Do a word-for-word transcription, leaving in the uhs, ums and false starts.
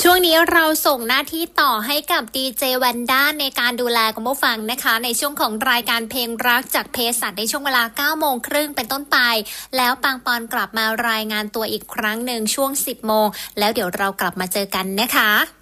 ช่วงนี้เราส่งหน้าที่ต่อให้กับดีเจแวนด้าในการดูแลคุณผู้ฟังนะคะในช่วงของรายการเพลงรักจากเพสัตในช่วงเวลาเก้าโมงครึ่งเป็นต้นไปแล้วปังปอนกลับมารายงานตัวอีกครั้งหนึ่งช่วงสิบโมงแล้วเดี๋ยวเรากลับมาเจอกันนะคะ